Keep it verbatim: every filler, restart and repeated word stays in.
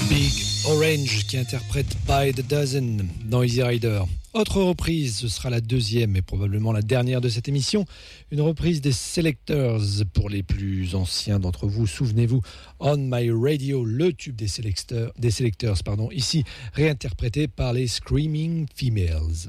Big Orange qui interprète By the Dozen dans Easy Rider. Autre reprise, ce sera la deuxième et probablement la dernière de cette émission. Une reprise des Selectors pour les plus anciens d'entre vous. Souvenez-vous, On My Radio, le tube des Selectors, des Selectors pardon, ici réinterprété par les Screaming Females.